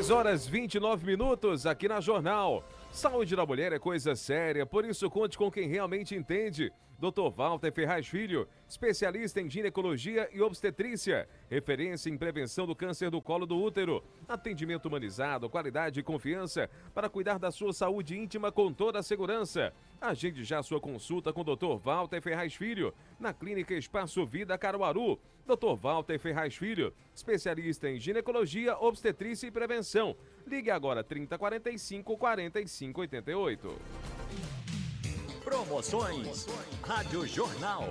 10h29 aqui na Jornal. Saúde da mulher é coisa séria, por isso conte com quem realmente entende. Dr. Walter Ferraz Filho, especialista em ginecologia e obstetrícia, referência em prevenção do câncer do colo do útero. Atendimento humanizado, qualidade e confiança para cuidar da sua saúde íntima com toda a segurança. Agende já sua consulta com o Dr. Walter Ferraz Filho, na Clínica Espaço Vida Caruaru. Dr. Walter Ferraz Filho, especialista em ginecologia, obstetrícia e prevenção. Ligue agora 3045-4588. Promoções Rádio Jornal.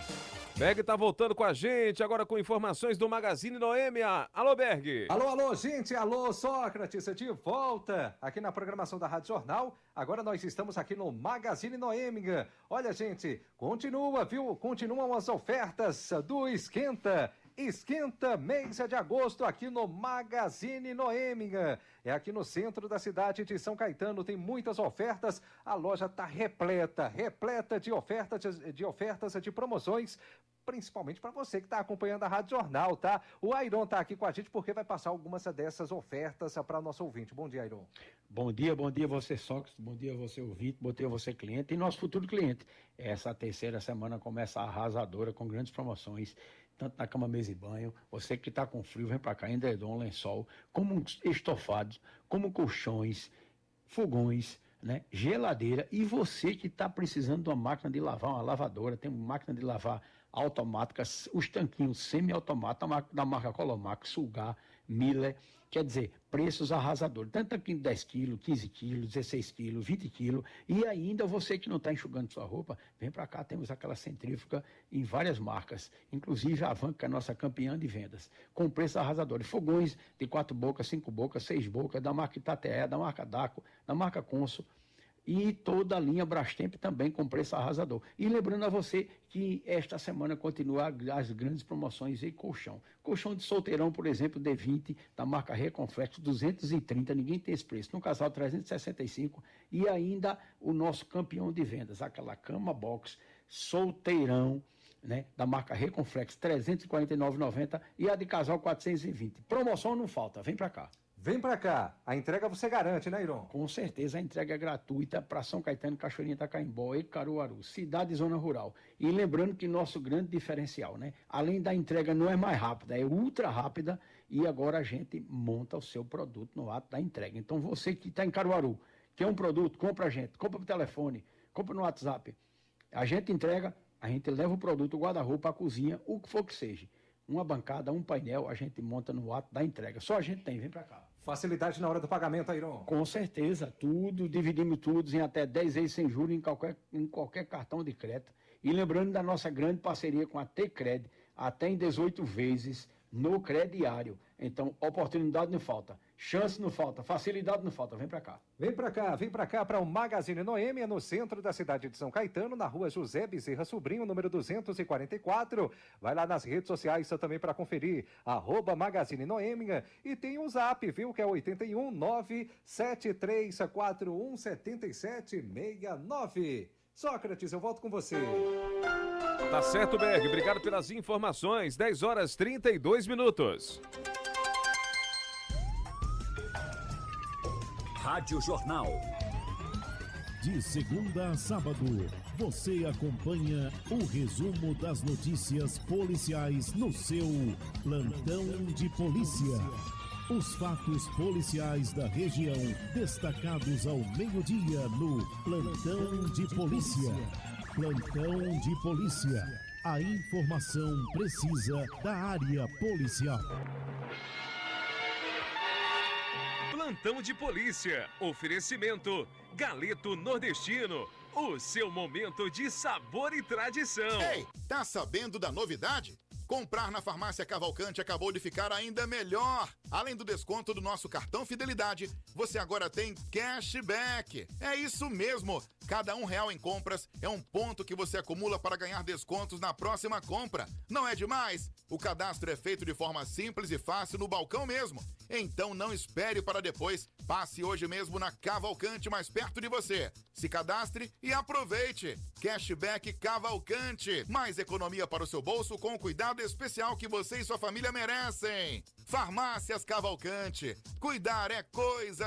Berg tá voltando com a gente, agora com informações do Magazine Noêmia. Alô, Berg! Alô, gente! Alô, Sócrates! De volta aqui na programação da Rádio Jornal. Agora nós estamos aqui no Magazine Noêmia. Olha, gente, continua, viu? Continuam as ofertas do Esquenta. Esquenta mês de agosto aqui no Magazine Noêmia. É aqui no centro da cidade de São Caetano, tem muitas ofertas. A loja está repleta de ofertas, de promoções, principalmente para você que está acompanhando a Rádio Jornal, tá? O Airon está aqui com a gente porque vai passar algumas dessas ofertas para o nosso ouvinte. Bom dia, Airon. Bom dia você, Sócrates, bom dia você, ouvinte, bom dia você, cliente e nosso futuro cliente. Essa terceira semana começa arrasadora com grandes promoções, tanto na cama, mesa e banho. Você que está com frio, vem para cá, edredom, lençol, como estofados, como colchões, fogões, né, geladeira. E você que está precisando de uma máquina de lavar, uma lavadora, tem uma máquina de lavar automática, os tanquinhos semi-automáticos da marca Colomax, Sulgar, Miller, quer dizer, preços arrasadores, tanto tanquinho de 10 quilos, 15 quilos, 16 quilos, 20 quilos, e ainda você que não está enxugando sua roupa, vem para cá, temos aquela centrífuga em várias marcas, inclusive a Van, que é a nossa campeã de vendas, com preços arrasadores, fogões de 4 bocas, 5 bocas, 6 bocas, da marca Itateé, da marca Daco, da marca Consul, e toda a linha Brastemp também com preço arrasador. E lembrando a você que esta semana continua as grandes promoções em colchão. Colchão de solteirão, por exemplo, D20, da marca Reconflex, 230, ninguém tem esse preço. No casal, 365. E ainda o nosso campeão de vendas, aquela cama box solteirão, né, da marca Reconflex, 349,90 e a de casal, 420. Promoção não falta, vem para cá. Vem pra cá, a entrega você garante, né, Iron? Com certeza, a entrega é gratuita para São Caetano, Cachoeirinha, Itacaimbó e Caruaru, cidade e zona rural. E lembrando que nosso grande diferencial, né? Além da entrega não é mais rápida, é ultra rápida e agora a gente monta o seu produto no ato da entrega. Então você que está em Caruaru, quer um produto, compra a gente, compra por telefone, compra no WhatsApp. A gente entrega, a gente leva o produto, o guarda-roupa, a cozinha, o que for que seja. Uma bancada, um painel, a gente monta no ato da entrega. Só a gente tem, vem pra cá. Facilidade na hora do pagamento, Airon? Com certeza, tudo, dividimos tudo em até 10 vezes sem juros em qualquer cartão de crédito. E lembrando da nossa grande parceria com a T-Cred, até em 18 vezes no crediário. Então, oportunidade não falta, chance não falta, facilidade não falta. Vem pra cá. Vem pra cá para o Magazine Noêmia, no centro da cidade de São Caetano, na rua José Bezerra Sobrinho, número 244. Vai lá nas redes sociais também para conferir, @Magazine Noêmia. E tem o Zap, viu, que é 81973417769. Sócrates, eu volto com você. Tá certo, Berg. Obrigado pelas informações. 10h32. Rádio Jornal. De segunda a sábado, você acompanha o resumo das notícias policiais no seu Plantão de Polícia. Os fatos policiais da região destacados ao meio-dia no Plantão de Polícia. Plantão de Polícia. A informação precisa da área policial. Plantão de Polícia. Oferecimento Galeto Nordestino. O seu momento de sabor e tradição. Ei, tá sabendo da novidade? Comprar na Farmácia Cavalcante acabou de ficar ainda melhor. Além do desconto do nosso cartão Fidelidade, você agora tem cashback. É isso mesmo. Cada R$1 em compras é um ponto que você acumula para ganhar descontos na próxima compra. Não é demais? O cadastro é feito de forma simples e fácil no balcão mesmo. Então não espere para depois. Passe hoje mesmo na Cavalcante mais perto de você. Se cadastre e aproveite. Cashback Cavalcante. Mais economia para o seu bolso com o cuidado especial que você e sua família merecem. Farmácias Cavalcante. Cuidar é coisa